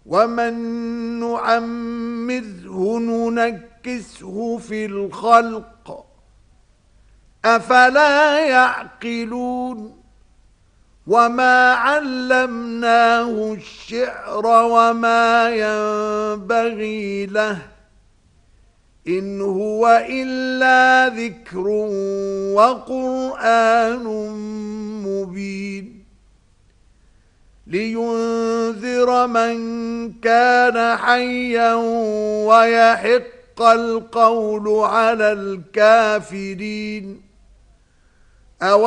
ومن نعمره ننكسه في الخلق أفلا يعقلون وما علمناه الشعر وما ينبغي له إن هو إلا ذكر وقرآن مبين لينذر من كان حيا ويحق القول على الكافرين